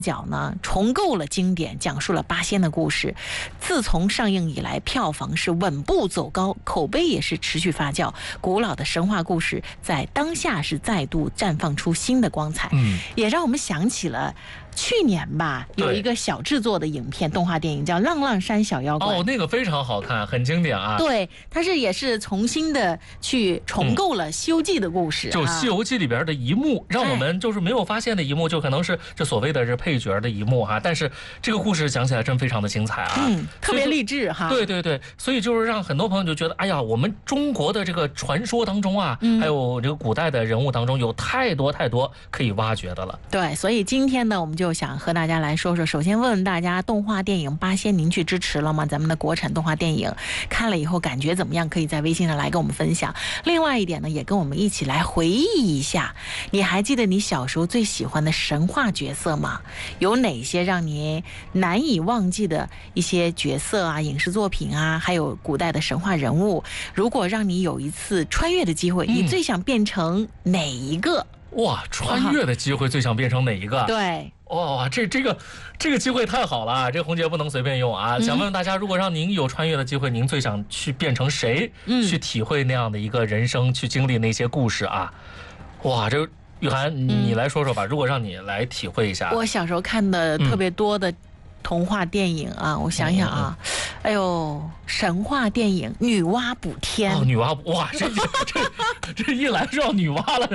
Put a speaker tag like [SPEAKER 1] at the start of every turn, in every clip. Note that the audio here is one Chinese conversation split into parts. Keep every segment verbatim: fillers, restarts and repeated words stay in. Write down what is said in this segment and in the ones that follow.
[SPEAKER 1] 角呢重构了经典，讲述了八仙的故事。自从上映以来，票房是稳步走高，口碑也是持续发酵。古老的神话故事在当下是再度绽放出新的光彩，
[SPEAKER 2] 嗯，
[SPEAKER 1] 也让我们想起了去年吧，有一个小制作的影片动画电影叫《浪浪山小妖怪》。
[SPEAKER 2] 哦，那个非常好看，很经典啊。
[SPEAKER 1] 对，它是也是重新的去重构了《西游记》的故事、啊嗯，
[SPEAKER 2] 就《西游记》里边的一幕，让我们就是没有发现的一幕，就可能是这所谓的这配角的一幕哈、啊。但是这个故事讲起来真非常的精彩啊，
[SPEAKER 1] 嗯，特别励志哈。
[SPEAKER 2] 对对对，所以就是让很多朋友就觉得，哎呀，我们中国的这个传说当中啊，嗯、还有这个古代的人物当中，有太多太多可以挖掘的了。
[SPEAKER 1] 对，所以今天呢，我们就想和大家来说说。首先问问大家，动画电影《八仙》您去支持了吗？咱们的国产动画电影看了以后感觉怎么样？可以在微信上来跟我们分享。另外一点呢，也跟我们一起来回忆一下，你还记得你小时候最喜欢的神话角色吗？有哪些让你难以忘记的一些角色啊、影视作品啊，还有古代的神话人物？如果让你有一次穿越的机会，你最想变成哪一个？
[SPEAKER 2] 哇，穿越的机会最想变成哪一个？
[SPEAKER 1] 对。
[SPEAKER 2] 哇，这这个这个机会太好了，这红姐不能随便用啊！嗯、想问问大家，如果让您有穿越的机会，您最想去变成谁？嗯，去体会那样的一个人生，去经历那些故事啊！哇，这玉涵，你来说说吧。嗯、如果让你来体会一下，
[SPEAKER 1] 我小时候看的特别多的童话电影啊，嗯、我想想啊。嗯嗯哎呦，神话电影《女娲补天》
[SPEAKER 2] 哦，女娲补哇，这这这一来就要女娲了，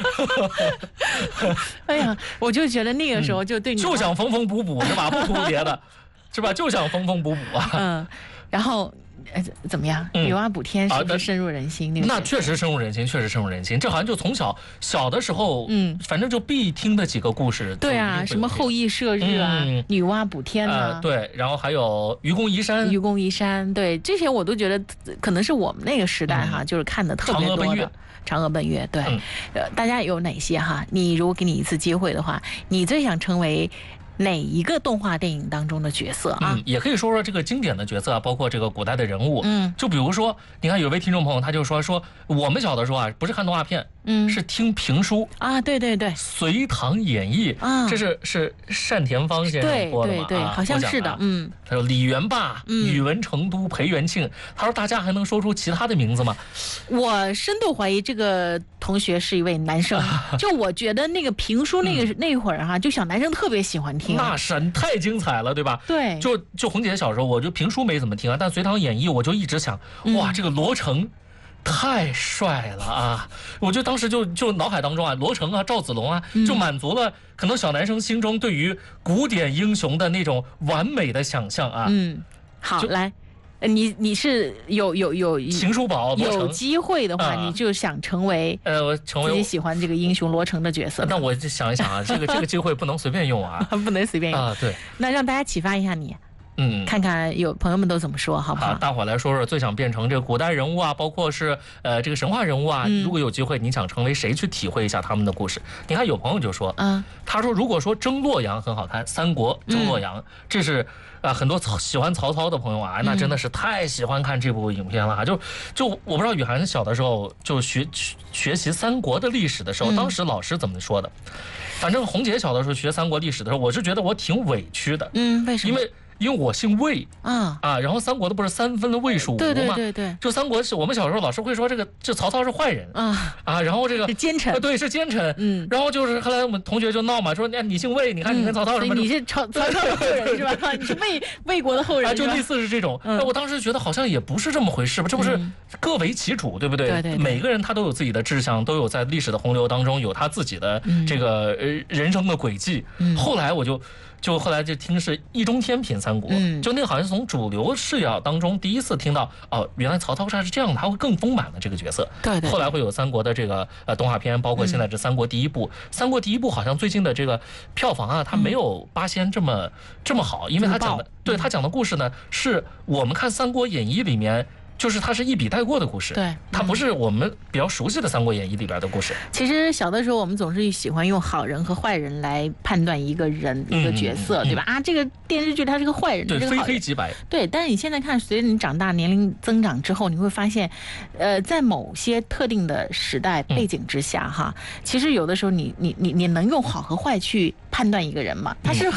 [SPEAKER 1] 哎呀，我就觉得那个时候就对女娲、
[SPEAKER 2] 嗯、就想缝缝补补是吧？不图别的，是吧？就想缝缝补补啊。
[SPEAKER 1] 嗯，然后。呃，怎么样？女娲补天是不是深入人心？
[SPEAKER 2] 嗯、
[SPEAKER 1] 那
[SPEAKER 2] 那确实深入人心，确实深入人心。这好像就从小小的时候，嗯，反正就必听的几个故事。
[SPEAKER 1] 对啊，什么后羿射日啊，嗯、女娲补天啊、
[SPEAKER 2] 呃，对，然后还有愚公移山，
[SPEAKER 1] 愚公移山，对，这些我都觉得可能是我们那个时代哈，嗯、就是看的特别多的。嫦娥奔月，对，嗯、呃，大家有哪些哈？你如果给你一次机会的话，你最想成为哪一个动画电影当中的角色啊？
[SPEAKER 2] 嗯，也可以说说这个经典的角色啊，包括这个古代的人物。嗯，就比如说，你看有位听众朋友他就说说，我们小的时候啊，不是看动画片，嗯，是听评书
[SPEAKER 1] 啊，对对对，《
[SPEAKER 2] 隋唐演义》啊，这是是单田芳先生播的嘛？
[SPEAKER 1] 对对对，
[SPEAKER 2] 啊、
[SPEAKER 1] 好像是的，嗯。
[SPEAKER 2] 还有李元霸、嗯、宇文成都、裴元庆，他说大家还能说出其他的名字吗？
[SPEAKER 1] 我深度怀疑这个同学是一位男生，就我觉得那个评书那个、嗯、那会儿哈、啊，就小男生特别喜欢听，
[SPEAKER 2] 那是太精彩了，对吧？
[SPEAKER 1] 对，
[SPEAKER 2] 就就红姐小时候，我就评书没怎么听啊，但《隋唐演义》我就一直想，哇，嗯、这个罗成太帅了啊！我就当时就就脑海当中啊，罗成啊、赵子龙啊，就满足了可能小男生心中对于古典英雄的那种完美的想象啊。
[SPEAKER 1] 嗯，好，来。你你是有有有
[SPEAKER 2] 秦叔宝
[SPEAKER 1] 有机会的话，嗯、你就想成为
[SPEAKER 2] 呃，我成为
[SPEAKER 1] 自己喜欢这个英雄罗成的角色。
[SPEAKER 2] 那我就想一想啊，这个这个机会不能随便用啊，
[SPEAKER 1] 不能随便用
[SPEAKER 2] 啊。对，
[SPEAKER 1] 那让大家启发一下你。
[SPEAKER 2] 嗯，
[SPEAKER 1] 看看有朋友们都怎么说，好不好？
[SPEAKER 2] 好，大伙来说说最想变成这个古代人物啊，包括是呃这个神话人物啊。嗯、如果有机会，你想成为谁去体会一下他们的故事？你看有朋友就说，嗯，他说如果说征洛阳很好看，三国征洛阳，嗯、这是啊、呃、很多曹喜欢曹操的朋友啊，那真的是太喜欢看这部影片了啊。嗯、就就我不知道雨涵小的时候就学学习三国的历史的时候，嗯、当时老师怎么说的？反正红姐小的时候学三国历史的时候，我是觉得我挺委屈的。
[SPEAKER 1] 嗯，为什么？
[SPEAKER 2] 因为。因为我姓魏啊啊，然后三国的不是三分的魏蜀吴嘛？
[SPEAKER 1] 对对对对，
[SPEAKER 2] 就三国是我们小时候老师会说这个这曹操是坏人啊啊，然后这个
[SPEAKER 1] 是奸臣，
[SPEAKER 2] 对是奸臣，嗯，然后就是后来我们同学就闹嘛，说你你姓魏，你看你跟曹操什么？
[SPEAKER 1] 你是曹曹操的后人是吧？你是魏魏国的后人，
[SPEAKER 2] 就类似是这种。那我当时觉得好像也不是这么回事吧，这不是各为其主，对不对？
[SPEAKER 1] 对对，
[SPEAKER 2] 每个人他都有自己的志向，都有在历史的洪流当中有他自己的这个呃人生的轨迹。后来我就。就后来就听是易中天品三国，嗯，就那个好像是从主流视角当中第一次听到哦，原来曹操他是这样的，他会更丰满的这个角色。
[SPEAKER 1] 对对。
[SPEAKER 2] 后来会有三国的这个呃动画片，包括现在这三国第一部，嗯、三国第一部好像最近的这个票房啊，它没有八仙这么、嗯、这么好，因为他讲的对他讲的故事呢，是我们看《三国演义》里面就是它是一笔带过的故事，
[SPEAKER 1] 对，
[SPEAKER 2] 它不是我们比较熟悉的《三国演义》里边的故事。
[SPEAKER 1] 其实小的时候我们总是喜欢用好人和坏人来判断一个人、嗯、一个角色，对吧？啊，这个电视剧他是个坏人，
[SPEAKER 2] 对，
[SPEAKER 1] 这个
[SPEAKER 2] 非黑即白。
[SPEAKER 1] 对，但是你现在看，随着你长大、年龄增长之后，你会发现，呃，在某些特定的时代背景之下，哈、嗯，其实有的时候你你你你能用好和坏去判断一个人吗？他是